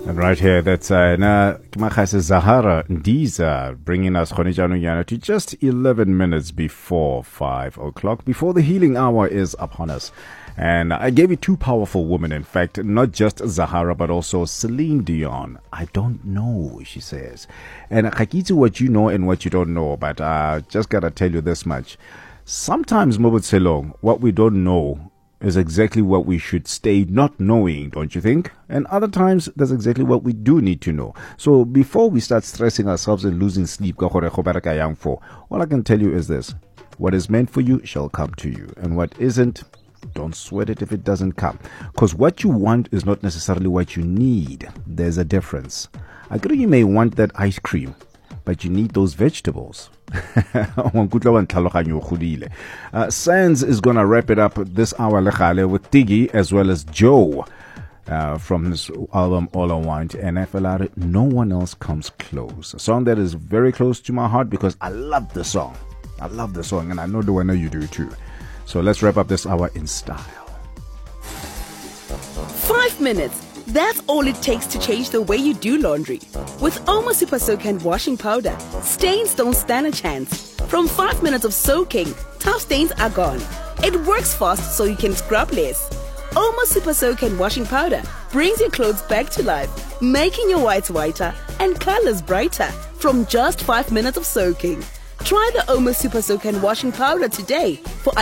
And right here, that's Zahara Ndiza bringing us Khonijanu to just 11 minutes before 5 o'clock, before the healing hour is upon us. And I gave you two powerful women, in fact, not just Zahara, but also Celine Dion. I don't know, she says. And Khakiti, what you know and what you don't know, but I just got to tell you this much. Sometimes, Mobutselo, what we don't know is exactly what we should stay not knowing, don't you think? And other times, that's exactly what we do need to know. So before we start stressing ourselves and losing sleep, all I can tell you is this. What is meant for you shall come to you. And what isn't, don't sweat it if it doesn't come. Because what you want is not necessarily what you need. There's a difference. I agree you may want that ice cream, but you need those vegetables. Sands is going to wrap it up this hour with Tiggy as well as Joe from his album All I Want. And FLR, No One Else Comes Close. A song that is very close to my heart because I love the song. I love the song, and I know you do too. So let's wrap up this hour in style. 5 minutes. That's all it takes to change the way you do laundry. With Omo Super Soakant washing powder, stains don't stand a chance. From 5 minutes of soaking, tough stains are gone. It works fast so you can scrub less. Omo Super Soakant washing powder brings your clothes back to life, making your whites whiter and colors brighter from just 5 minutes of soaking. Try the Omo Super Soakant washing powder today for